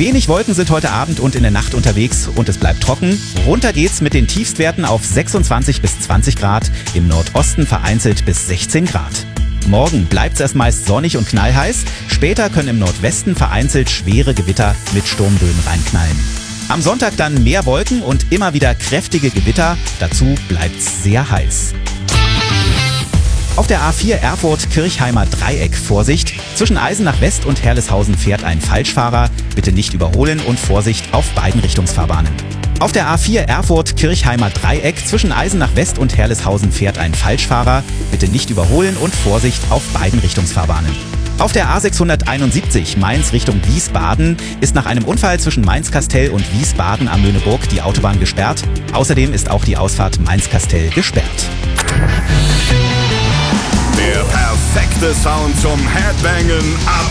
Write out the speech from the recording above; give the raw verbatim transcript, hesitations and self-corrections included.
Wenig Wolken sind heute Abend und in der Nacht unterwegs und es bleibt trocken. Runter geht's mit den Tiefstwerten auf sechsundzwanzig bis zwanzig Grad, im Nordosten vereinzelt bis sechzehn Grad. Morgen bleibt's erst meist sonnig und knallheiß, später können im Nordwesten vereinzelt schwere Gewitter mit Sturmböen reinknallen. Am Sonntag dann mehr Wolken und immer wieder kräftige Gewitter, dazu bleibt's sehr heiß. Auf der A vier Erfurt-Kirchheimer Dreieck Vorsicht. Zwischen Eisenach West und Herleshausen fährt ein Falschfahrer. Bitte nicht überholen und Vorsicht auf beiden Richtungsfahrbahnen. Auf der A vier Erfurt-Kirchheimer Dreieck zwischen Eisenach West und Herleshausen fährt ein Falschfahrer. Bitte nicht überholen und Vorsicht auf beiden Richtungsfahrbahnen. Auf der A sechshunderteinundsiebzig Mainz Richtung Wiesbaden ist nach einem Unfall zwischen Mainz-Kastel und Wiesbaden am Möhneburg die Autobahn gesperrt. Außerdem ist auch die Ausfahrt Mainz-Kastel gesperrt. Der perfekte Sound zum Headbangen ab